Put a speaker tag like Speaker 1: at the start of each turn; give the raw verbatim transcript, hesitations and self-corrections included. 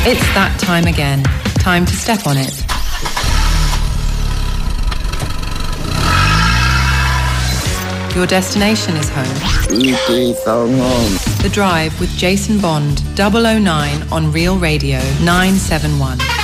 Speaker 1: It's that time again. Time to step on it. Your destination is home.
Speaker 2: E T phone home.
Speaker 1: The Drive with Jason Bond, double oh nine on Real Radio nine seven one.